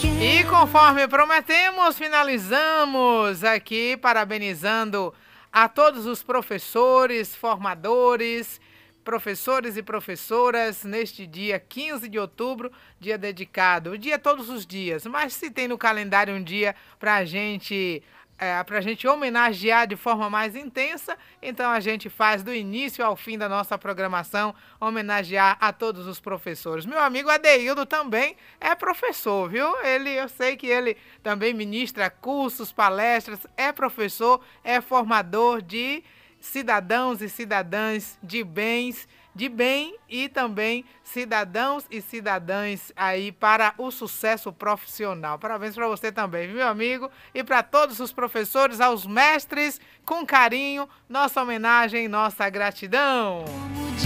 E conforme prometemos, finalizamos aqui parabenizando a todos os professores, formadores, professores e professoras neste dia 15 de outubro, dia dedicado, o dia todos os dias, mas se tem no calendário um dia para a gente homenagear de forma mais intensa, então a gente faz do início ao fim da nossa programação, homenagear a todos os professores. Meu amigo Adeildo também é professor, viu? Eu sei que ele também ministra cursos, palestras, é professor, é formador de cidadãos e cidadãs de bem e também cidadãos e cidadãs aí para o sucesso profissional. Parabéns para você também, meu amigo, e para todos os professores, aos mestres, com carinho, nossa homenagem, nossa gratidão.